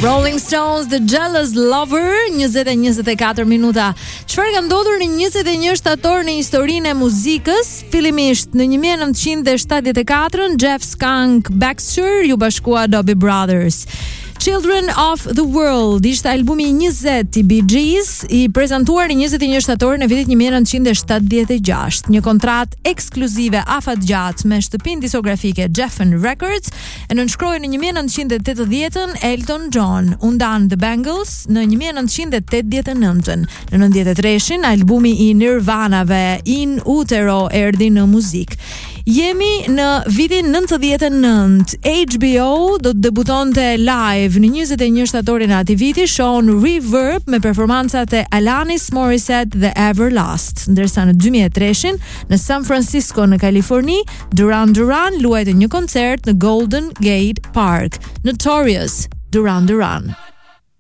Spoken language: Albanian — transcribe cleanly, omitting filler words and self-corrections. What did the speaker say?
Rolling Stones, The Jealous Lover, 20:24 minuta. Çfarë ka ndodhur në 21 shtator në historinë e muzikës? Fillimisht në 1974, Jeff Skunk Baxter ju bashkua Doobie Brothers. Children of the World ishte albumi 20 i Bee Gees, i prezantuar në 21 shtator në vitin 1976. Një kontratë ekskluzive afatgjatë me shtëpinë diskografike Geffen Records e nënshkroi në 1980-ën Elton John, u ndan The Bangles në 1989-ën. Në 93-shin albumi i Nirvanave In Utero erdhi në muzikë. Jemi në vitin 99. HBO do të debutonte live në 21 shtatorin e atij viti shohun Reverb me performancat e Alanis Morissette dhe Everlast, ndërsa në 2003-shin në San Francisco në Kaliforni, Duran Duran luajte një koncert në Golden Gate Park. Notorious Duran Duran.